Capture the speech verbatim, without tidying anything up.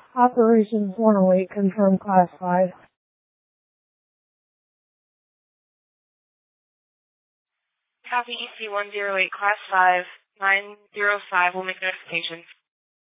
Operations one oh eight, confirm class five. Copy E C one oh eight, class five, nine zero five will make notification.